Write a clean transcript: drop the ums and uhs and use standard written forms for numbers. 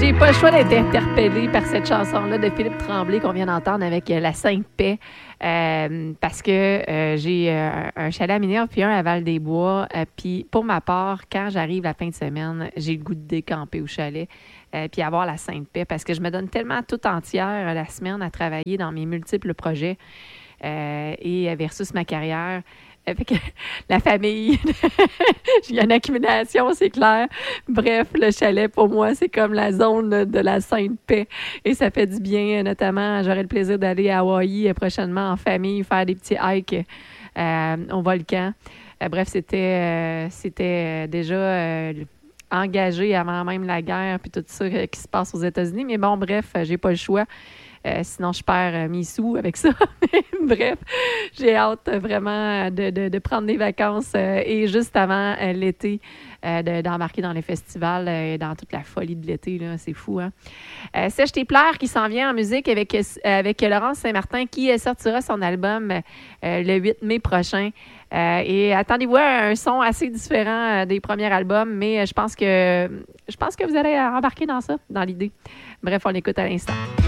J'ai pas le choix d'être interpellée par cette chanson-là de Philippe Tremblay qu'on vient d'entendre avec La Sainte Paix. Parce que j'ai un chalet à Minerve puis un à Val-des-Bois. Puis pour ma part, quand j'arrive la fin de semaine, j'ai le goût de décamper au chalet puis avoir la Sainte Paix parce que je me donne tellement toute entière la semaine à travailler dans mes multiples projets et versus ma carrière. Fait que la famille, il y a une accumulation, c'est clair. Bref, le chalet, pour moi, c'est comme la zone de la Sainte Paix. Et ça fait du bien, notamment, j'aurai le plaisir d'aller à Hawaï prochainement en famille, faire des petits hikes au volcan. Bref, c'était déjà engagé avant même la guerre puis tout ça qui se passe aux États-Unis. Mais bon, bref, j'ai pas le choix. Sinon, je perds mes sous avec ça. Bref, j'ai hâte vraiment de prendre des vacances et juste avant l'été, d'embarquer dans les festivals et dans toute la folie de l'été. Là, c'est fou, hein? Sèche tes pleurs qui s'en vient en musique avec Laurence Saint-Martin qui sortira son album le 8 mai prochain. Et attendez-vous à un son assez différent des premiers albums, mais je pense que vous allez embarquer dans ça, dans l'idée. Bref, on l'écoute à l'instant.